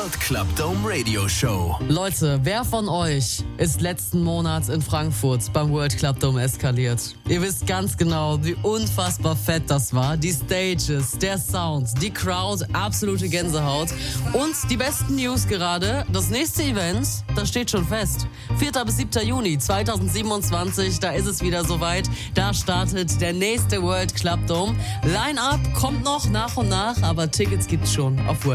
World Club Dome Radio Show. Leute, wer von euch ist letzten Monat in Frankfurt beim World Club Dome eskaliert? Ihr wisst ganz genau, wie unfassbar fett das war. Die Stages, der Sound, die Crowd, absolute Gänsehaut. Und die besten News gerade, das nächste Event, das steht schon fest. 4. bis 7. Juni 2027, da ist es wieder soweit. Da startet der nächste World Club Dome. Line-Up kommt noch nach und nach, aber Tickets gibt's schon auf